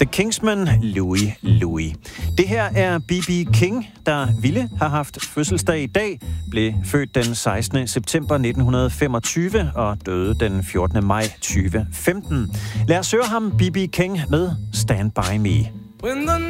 Kingsmen, Louie. Det her er B.B. King, der ville have haft fødselsdag i dag, blev født den 16. september 1925 og døde den 14. maj 2015. Lad os høre ham, B.B. King, med Stand By Me.